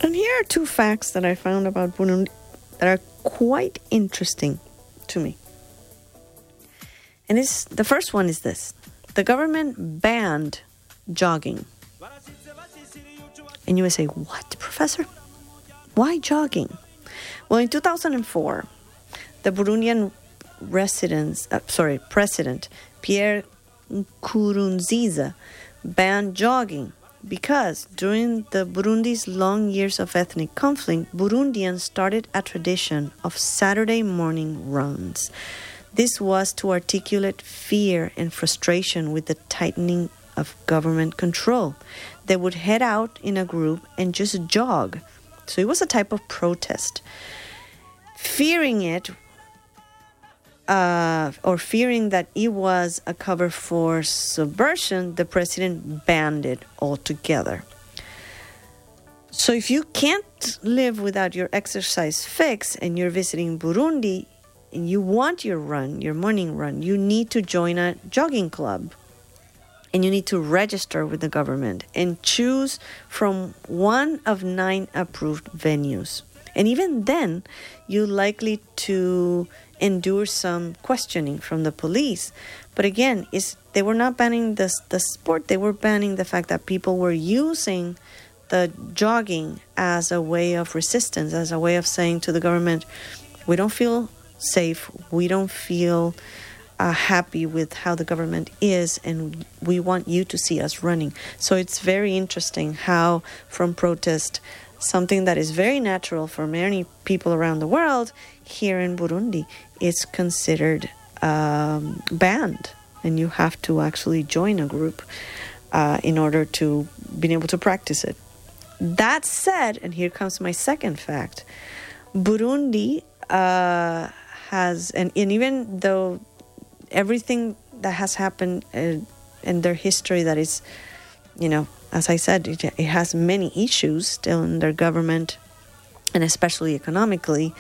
And here are two facts that I found about Burundi that are quite interesting to me. And the first one is this. The government banned jogging. And you would say, what, Professor? Why jogging? Well, in 2004, the Burundian President Pierre Nkurunziza banned jogging because during the Burundi's long years of ethnic conflict, Burundians started a tradition of Saturday morning runs. This was to articulate fear and frustration with the tightening of government control. They would head out in a group and just jog. So it was a type of protest. Fearing that it was a cover for subversion, the president banned it altogether. So if you can't live without your exercise fix and you're visiting Burundi and you want your morning run, you need to join a jogging club. And you need to register with the government and choose from one of 9 approved venues. And even then, you're likely to endure some questioning from the police. But again, they were not banning the sport. They were banning the fact that people were using the jogging as a way of resistance, as a way of saying to the government, we don't feel safe, we don't feel happy with how the government is, and we want you to see us running. So it's very interesting how from protest, something that is very natural for many people around the world, here in Burundi, is considered banned. And you have to actually join a group in order to be able to practice it. That said, and here comes my second fact, Burundi has, and even though everything that has happened in their history that is, as I said, it has many issues still in their government and especially economically.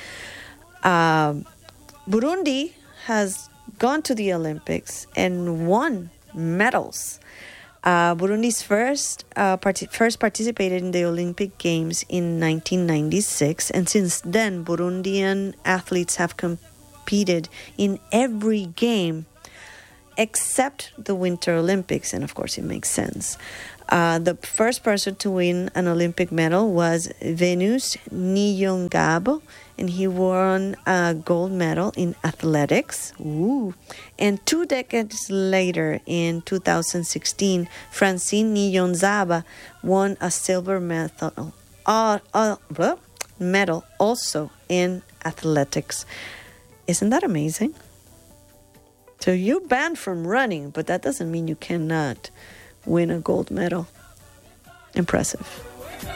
Burundi has gone to the Olympics and won medals. Burundi's first participated in the Olympic Games in 1996, and since then, Burundian athletes have competed in every game except the Winter Olympics, and of course it makes sense. The first person to win an Olympic medal was Venus Niyongabo, and he won a gold medal in athletics. Ooh. And 2 decades later, in 2016, Francine Niyonzaba won a silver medal also in athletics. Isn't that amazing? So you're banned from running, but that doesn't mean you cannot win a gold medal. Impressive.